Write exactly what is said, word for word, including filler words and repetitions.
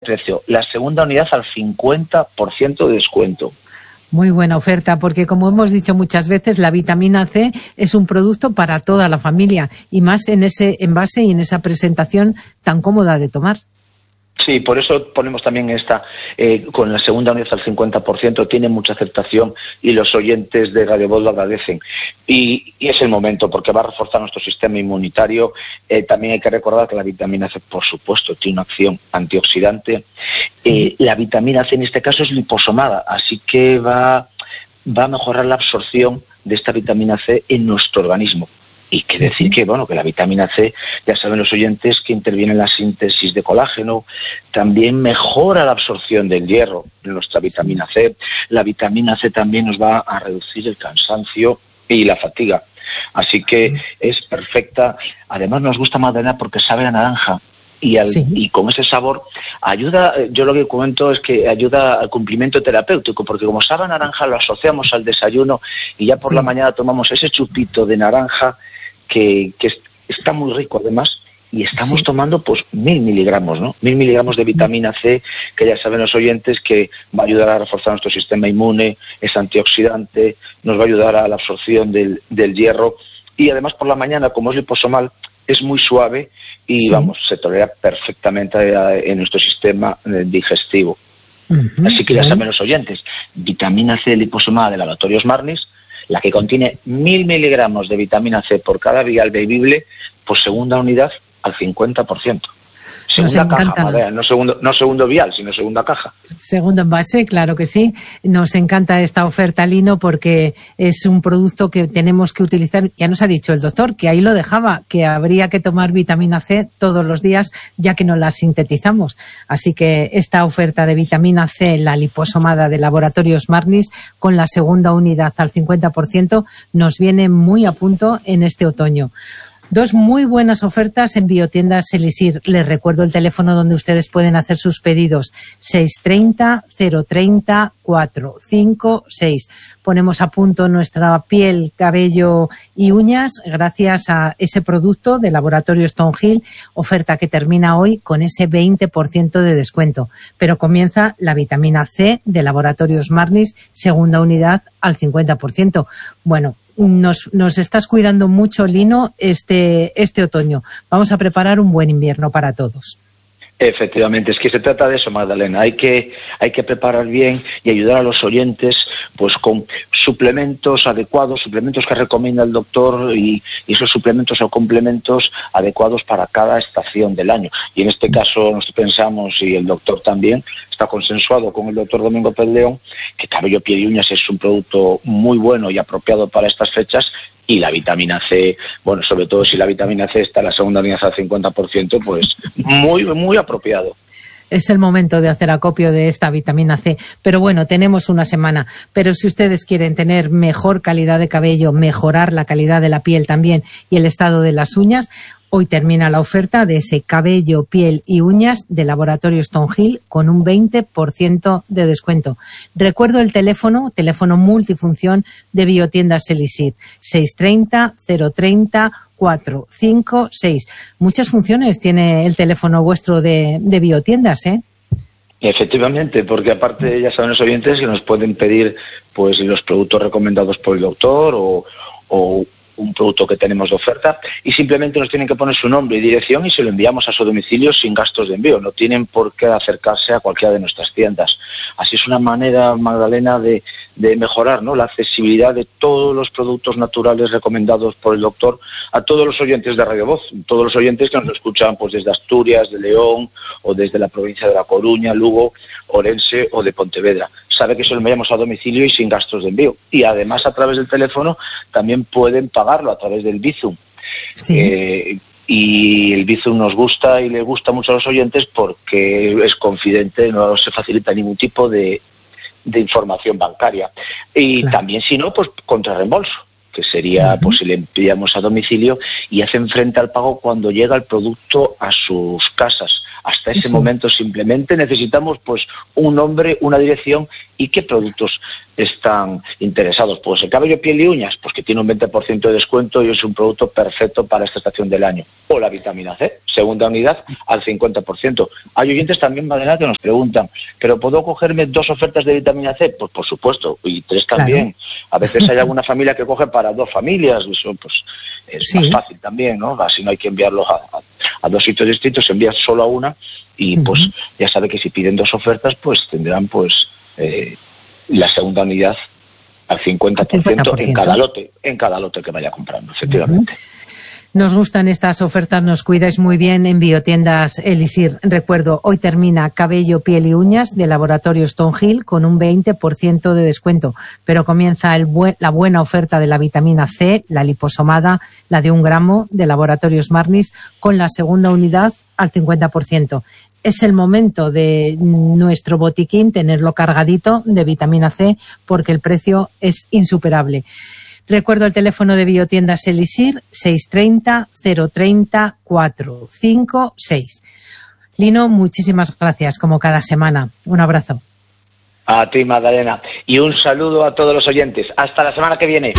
precio. La segunda unidad al cincuenta por ciento de descuento. Muy buena oferta, porque como hemos dicho muchas veces, la vitamina C es un producto para toda la familia y más en ese envase y en esa presentación tan cómoda de tomar. Sí, por eso ponemos también esta, eh, con la segunda unidad al cincuenta por ciento, tiene mucha aceptación y los oyentes de Radio Voz lo agradecen. Y, y es el momento, porque va a reforzar nuestro sistema inmunitario. Eh, también hay que recordar que la vitamina C, por supuesto, tiene una acción antioxidante. Sí. Eh, la vitamina C en este caso es liposomada, así que va, va a mejorar la absorción de esta vitamina C en nuestro organismo. Y que decir que, bueno, que la vitamina C, ya saben los oyentes, que interviene en la síntesis de colágeno, también mejora la absorción del hierro en nuestra vitamina C. La vitamina C también nos va a reducir el cansancio y la fatiga. Así que es perfecta. Además nos gusta Magdalena porque sabe a naranja. Y, al, sí. y con ese sabor ayuda, yo lo que comento es que ayuda al cumplimiento terapéutico, porque como sabe a naranja lo asociamos al desayuno y ya por sí. la mañana tomamos ese chupito de naranja que, que está muy rico además, y estamos sí. tomando pues mil miligramos, ¿no? Mil miligramos de vitamina C, que ya saben los oyentes que va a ayudar a reforzar nuestro sistema inmune, es antioxidante, nos va a ayudar a la absorción del, del hierro, y además por la mañana, como es liposomal, es muy suave y, sí. vamos, se tolera perfectamente en nuestro sistema digestivo. Uh-huh. Así que ya saben los oyentes, vitamina C liposomada de Laboratorios Marnis, la que contiene mil miligramos de vitamina C por cada vial bebible, por segunda unidad al cincuenta por ciento. Segunda caja, Madea, no segundo, no segundo vial, sino segunda caja. Segundo envase, claro que sí. Nos encanta esta oferta, Lino, porque es un producto que tenemos que utilizar. Ya nos ha dicho el doctor que ahí lo dejaba, que habría que tomar vitamina C todos los días, ya que no la sintetizamos. Así que esta oferta de vitamina C, la liposomada de Laboratorios Marnis, con la segunda unidad al cincuenta por ciento, nos viene muy a punto en este otoño. Dos muy buenas ofertas en Biotiendas Elisir. Les recuerdo el teléfono donde ustedes pueden hacer sus pedidos. seis treinta, cero treinta, cuatro cinco seis. Ponemos a punto nuestra piel, cabello y uñas gracias a ese producto de Laboratorio Stonehill. Oferta que termina hoy con ese veinte por ciento de descuento. Pero comienza la vitamina C de Laboratorios Marnis, segunda unidad al cincuenta por ciento. Bueno, Nos, nos estás cuidando mucho, Lino, este, este otoño. Vamos a preparar un buen invierno para todos. Efectivamente, es que se trata de eso, Magdalena. Hay que, hay que preparar bien y ayudar a los oyentes pues con suplementos adecuados, suplementos que recomienda el doctor y, y esos suplementos o complementos adecuados para cada estación del año. Y en este caso nosotros pensamos, y el doctor también, está consensuado con el doctor Domingo Pérez León, que cabello, piel y uñas es un producto muy bueno y apropiado para estas fechas. Y la vitamina C, bueno, sobre todo si la vitamina C está en la segunda unidad al cincuenta por ciento, pues muy, muy apropiado. Es el momento de hacer acopio de esta vitamina C. Pero bueno, tenemos una semana. Pero si ustedes quieren tener mejor calidad de cabello, mejorar la calidad de la piel también y el estado de las uñas, hoy termina la oferta de ese cabello, piel y uñas de Laboratorio Stonehill con un veinte por ciento de descuento. Recuerdo el teléfono, teléfono multifunción de Biotiendas Elisir, seis treinta, cero treinta, cuatro cinco seis. Muchas funciones tiene el teléfono vuestro de, de Biotiendas, ¿eh? Efectivamente, porque aparte ya saben los oyentes que nos pueden pedir pues los productos recomendados por el doctor o, o un producto que tenemos de oferta y simplemente nos tienen que poner su nombre y dirección y se lo enviamos a su domicilio sin gastos de envío. No tienen por qué acercarse a cualquiera de nuestras tiendas. Así es una manera, Magdalena, de, de mejorar, ¿no?, la accesibilidad de todos los productos naturales recomendados por el doctor a todos los oyentes de Radio Voz, todos los oyentes que nos escuchan pues desde Asturias, de León o desde la provincia de La Coruña, Lugo, Orense o de Pontevedra. Sabe que se lo enviamos a domicilio y sin gastos de envío. Y además a través del teléfono también pueden pagarlo a través del Bizum. Sí. Eh, y el Bizum nos gusta y le gusta mucho a los oyentes porque es confidente, no se facilita ningún tipo de, de información bancaria. Y claro, también si no, pues contra reembolso. que sería, uh-huh. pues si le enviamos a domicilio, y hacen frente al pago cuando llega el producto a sus casas. Hasta ese sí. momento simplemente necesitamos pues un nombre, una dirección y qué productos están interesados. Pues el cabello, piel y uñas, pues que tiene un veinte por ciento de descuento y es un producto perfecto para esta estación del año. O la vitamina C, segunda unidad al cincuenta por ciento. Hay oyentes también, Madalena, que nos preguntan, ¿pero puedo cogerme dos ofertas de vitamina C? Pues por supuesto, y tres también. Claro. A veces hay alguna familia que coge para dos familias, eso pues es sí. más fácil también, ¿no? Así no hay que enviarlos a, a, a dos sitios distintos, se envía solo a una y uh-huh. pues ya sabe que si piden dos ofertas, pues tendrán pues eh, la segunda unidad al cincuenta por ciento, cincuenta por ciento en cada lote, en cada lote que vaya comprando, efectivamente. Uh-huh. Nos gustan estas ofertas, nos cuidáis muy bien en Biotiendas Elixir. Recuerdo, hoy termina cabello, piel y uñas de Laboratorio Stonehill con un veinte por ciento de descuento, pero comienza el buen, la buena oferta de la vitamina C, la liposomada, la de un gramo de Laboratorios Marnis, con la segunda unidad al cincuenta por ciento. Es el momento de nuestro botiquín tenerlo cargadito de vitamina C porque el precio es insuperable. Recuerdo el teléfono de Biotiendas Elixir, seis tres cero, cero tres cero, cuatro cinco seis. Lino, muchísimas gracias, como cada semana. Un abrazo. A ti, Magdalena. Y un saludo a todos los oyentes. Hasta la semana que viene.